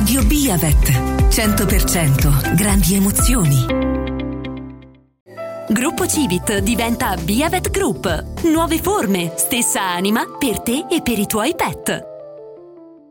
Radio Biavet. 100% grandi emozioni. Gruppo Civit diventa Biavet Group. Nuove forme, stessa anima per te e per i tuoi pet.